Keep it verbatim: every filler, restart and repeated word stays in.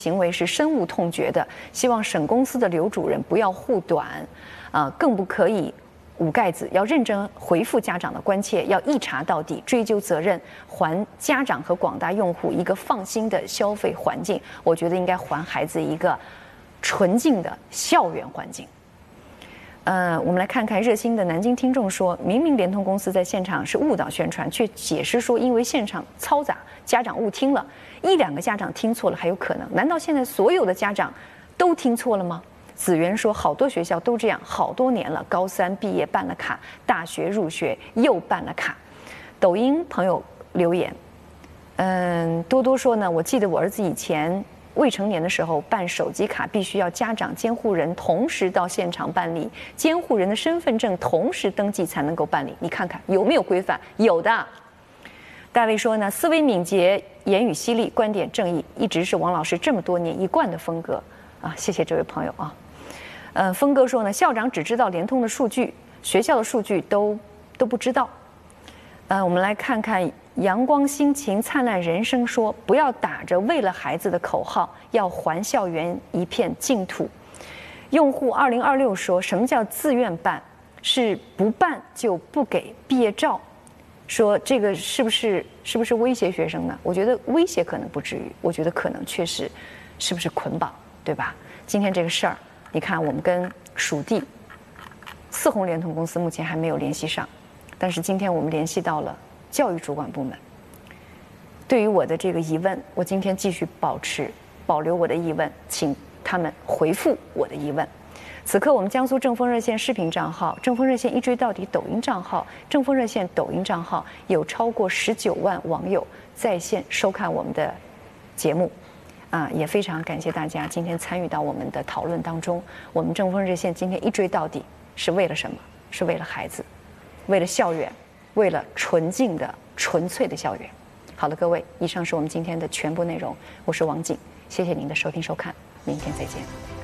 行为是深恶痛绝的，希望省公司的刘主任不要护短，啊、呃，更不可以捂盖子，要认真回复家长的关切，要一查到底，追究责任，还家长和广大用户一个放心的消费环境。我觉得应该还孩子一个纯净的校园环境。呃，我们来看看热心的南京听众说，明明联通公司在现场是误导宣传，却解释说因为现场嘈杂，家长误听了，一两个家长听错了还有可能，难道现在所有的家长都听错了吗？子源说，好多学校都这样，好多年了，高三毕业办了卡，大学入学又办了卡。抖音朋友留言，嗯，多多说呢，我记得我儿子以前未成年的时候办手机卡必须要家长监护人同时到现场办理，监护人的身份证同时登记才能够办理。你看看有没有规范？有的。大卫说呢，思维敏捷，言语犀利，观点正义，一直是王老师这么多年一贯的风格啊！谢谢这位朋友啊。呃，峰哥说呢，校长只知道联通的数据，学校的数据都都不知道。呃，我们来看看阳光心情灿烂人生说，不要打着为了孩子的口号，要还校园一片净土。用户二零二六说，什么叫自愿办？是不办就不给毕业照。说这个是不是是不是威胁学生呢？我觉得威胁可能不至于，我觉得可能确实是不是捆绑，对吧？今天这个事儿，你看我们跟属地四宏联通公司目前还没有联系上，但是今天我们联系到了教育主管部门。对于我的这个疑问，我今天继续保持保留我的疑问，请他们回复我的疑问。此刻，我们江苏正风热线视频账号、正风热线一追到底抖音账号、正风热线抖音账号有超过十九万网友在线收看我们的节目，啊，也非常感谢大家今天参与到我们的讨论当中。我们正风热线今天一追到底是为了什么？是为了孩子，为了校园，为了纯净的、纯粹的校园。好了，各位，以上是我们今天的全部内容，我是王景，谢谢您的收听收看，明天再见。